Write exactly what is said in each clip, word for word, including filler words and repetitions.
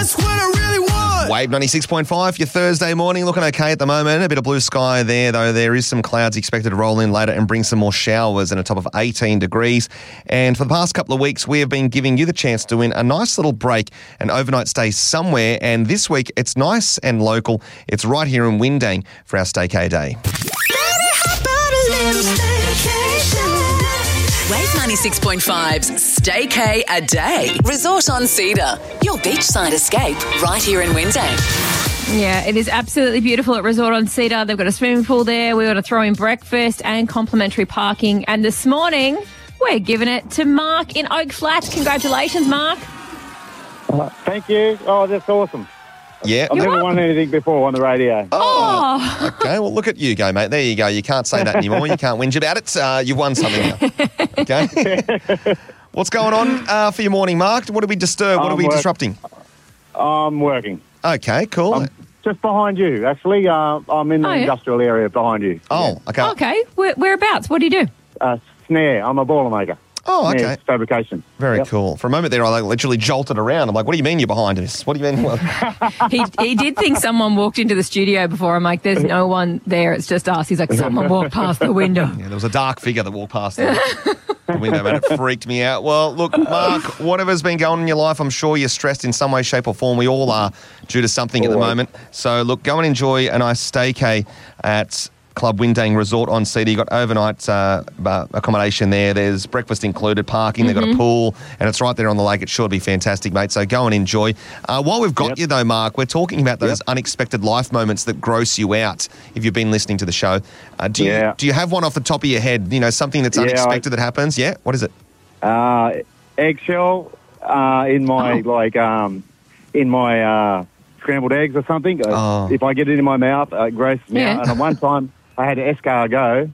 That's what I really want. Wave ninety-six point five, your Thursday morning, looking okay at the moment. A bit of blue sky there, though. There is some clouds expected to roll in later and bring some more showers and a top of eighteen degrees. And for the past couple of weeks, we have been giving you the chance to win a nice little break, an overnight stay somewhere. And this week, it's nice and local. It's right here in Windang for our Staycay Day. Wave ninety-six point five's Staycay a Day. Resort on Cedar. Your beachside escape right here in Windang. Yeah, it is absolutely beautiful at Resort on Cedar. They've got a swimming pool there. We've got a throw-in breakfast and complimentary parking. And this morning, we're giving it to Mark in Oak Flat. Congratulations, Mark. Uh, thank you. Oh, that's awesome. Yeah. I've You're never welcome. won anything before on the radio. Oh. Okay, well, look at you go, mate. There you go. You can't say that anymore. You can't whinge about it. Uh, you've won something now. Okay? What's going on uh, for your morning, Mark? What are we disturbed? What are I'm we work- disrupting? I'm working. Okay, cool. I'm just behind you, actually. Uh, I'm in the Oh, yeah? industrial area behind you. oh, okay. Okay. Where, whereabouts? What do you do? Uh, snare. I'm a boiler maker. Oh, okay. Snare fabrication. Very Yep. cool. For a moment there, I like literally jolted around. I'm like, what do you mean you're behind us? What do you mean? Well, He he did think someone walked into the studio before. I'm like, there's no one there. It's just us. He's like, someone walked past the window. yeah, there was a dark figure that walked past the, the window, man. It freaked me out. Well, look, Mark, whatever's been going on in your life, I'm sure you're stressed in some way, shape or form. We all are due to something at the Always. moment. So, look, go and enjoy a nice staycay at Club Windang Resort on Cedar. You've got overnight uh, accommodation there. There's breakfast included, parking. They've got a pool, and it's right there on the lake. It should be fantastic, mate. So go and enjoy. Uh, while we've got Yep. you, though, Mark, we're talking about those Yep. unexpected life moments that gross you out if you've been listening to the show. Uh, do, Yeah. you, do you have one off the top of your head? You know, something that's Yeah, unexpected that happens? Yeah? What is it? Uh, eggshell uh, in my, Oh. like, um, in my uh, scrambled eggs or something. Uh, Oh. If I get it in my mouth, uh, it grosses me Yeah. out. And at one time, I had escargot,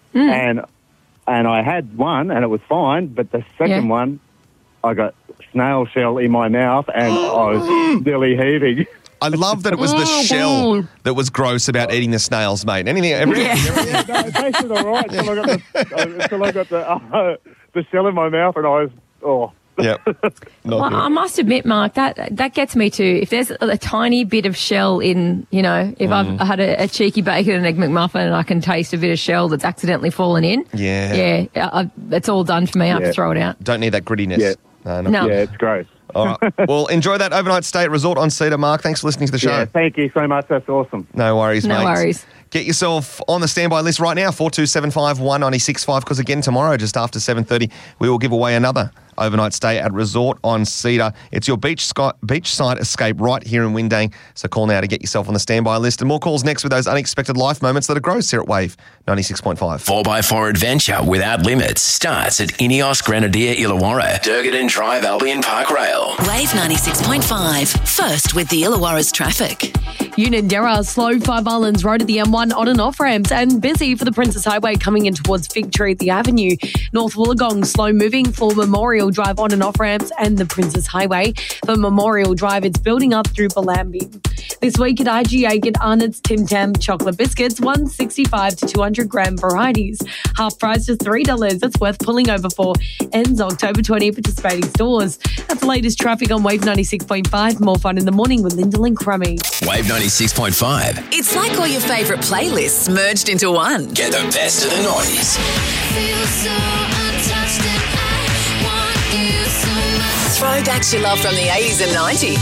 and and I had one, and it was fine. But the second Yeah. one, I got snail shell in my mouth, and I was nearly heaving. I love that it was the Oh, shell God. that was gross about eating the snails, mate. Anything, everything, Yeah. Yeah, no, it tasted all right until I got the, uh, until I got the, uh, the shell in my mouth, and I was, oh. Yep. Not Well, good. I must admit, Mark, that that gets me too. If there's a, a tiny bit of shell in, you know, if Mm. I've had a, a cheeky bacon and egg McMuffin and I can taste a bit of shell that's accidentally fallen in, Yeah. yeah, I, I, it's all done for me. I have to Yeah. throw it out. Don't need that grittiness. Yeah. No, no. No. Yeah, it's gross. All right. Well, enjoy that overnight stay at Resort on Cedar, Mark. Thanks for listening to the show. Yeah, thank you so much. That's awesome. No worries, No mate. worries. Get yourself on the standby list right now, four two seven five, one nine six five, because again, tomorrow, just after seven thirty, we will give away another overnight stay at Resort on Cedar. It's your beach sky, beachside escape right here in Windang. So call now to get yourself on the standby list. And more calls next with those unexpected life moments that are gross here at Wave ninety-six point five. four by four adventure without limits starts at Ineos Grenadier Illawarra, Durgadon Drive Albion Park Rail. Wave ninety-six point five. First with the Illawarra's traffic. Unanderra, slow Five Islands Road at the M one on and off ramps, and busy for the Princess Highway coming in towards Fig Tree at the Avenue. North Wollongong, slow moving for Memorial Drive on and off ramps and the Princess Highway. For Memorial Drive, it's building up through Bellambi. This week at I G A, get Arnott's Tim Tam chocolate biscuits, one sixty-five to two hundred gram varieties. Half price just three dollars. That's worth pulling over for. Ends October twentieth, participating stores. That's the latest traffic on Wave ninety-six point five. More fun in the morning with Lyndall and Crummy. Wave ninety-six point five. It's like all your favourite playlists merged into one. Get the best of the noise. Throwbacks you love from the eighties and nineties.